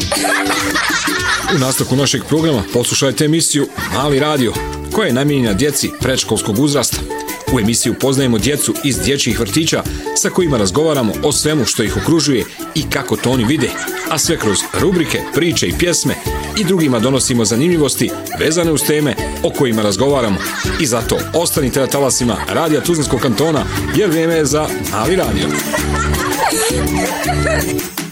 U nastavku našeg programa poslušajte emisiju Mali radio, koja je namijenjena djeci predškolskog uzrasta. U emisiji upoznajemo djecu iz dječjih vrtića sa kojima razgovaramo o svemu što ih okružuje i kako to oni vide, a sve kroz rubrike, priče i pjesme i drugima donosimo zanimljivosti vezane uz teme o kojima razgovaramo. I zato ostanite na talasima Radija Tuzlanskog kantona jer vrijeme je za Mali radio.